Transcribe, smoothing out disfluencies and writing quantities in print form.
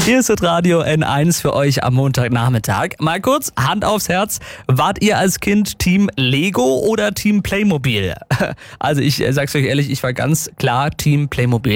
Hier ist das Radio N1 für euch am Montagnachmittag. Mal kurz, Hand aufs Herz. Wart ihr als Kind Team Lego oder Team Playmobil? Also ich sag's euch ehrlich, ich war ganz klar Team Playmobil.